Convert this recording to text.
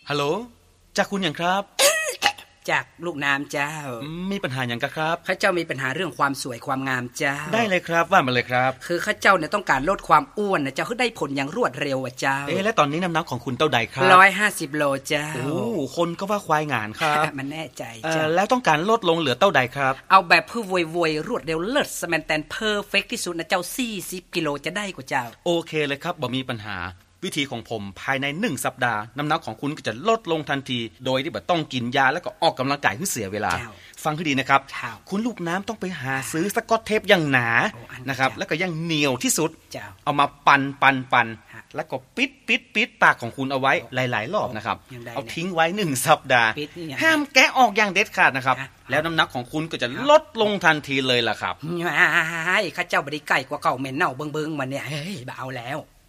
ฮัลโหลจากคุณอย่างครับจากลูกน้ำเจ้ามีปัญหาอย่างกะครับข้าเจ้ามีปัญหาเรื่องความสวยความงามเจ้าได้เลยครับว่ามาเลยครับคือข้าเจ้าเนี่ยต้องการลดความอ้วนนะเจ้าคือได้ผลอย่างรวดเร็วอ่ะเจ้าและตอนนี้น้ำหนักของคุณเท่าใดครับ 150 โลเจ้าโอ้คนก็ว่าควายงานครับมันแน่ใจเจ้าแล้วต้องการลดลงเหลือเท่าใดครับเอาแบบเพื่อโวยรวดเร็วเลิศสแมนแตนเพอร์เฟคที่สุดนะเจ้า40 กิโลจะได้กว่าเจ้าโอเคเลยครับบ่มีปัญหาวิธีของผมภายใน1สัปดาห์น้ำหนักของคุณก็จะลดลงทันทีโดยที่บ่ต้องกินยาแล้วก็ออกกำลังกายให้เสียเวลาฟังให้ดีนะครับคุณลูกน้ำต้องไปหาซื้อสกอตเทปอย่างหนานะครับแล้วก็อย่างเหนียวที่สุดเอามาปั่นแล้วก็ปิดปากของคุณเอาไว้หลายๆรอบนะครับเอาทิ้งไว้1สัปดาห์ห้ามแกะออกอย่างเด็ดขาดนะครับแล้วน้ำหนักของคุณก็จะลดลงทันทีเลยล่ะครับข้าเจ้าบ่ได้ใกล้กว่าเก่าแม่นเน่าเบิ่งๆมันเนี่ยเฮ้ยบ่เอาแล้ว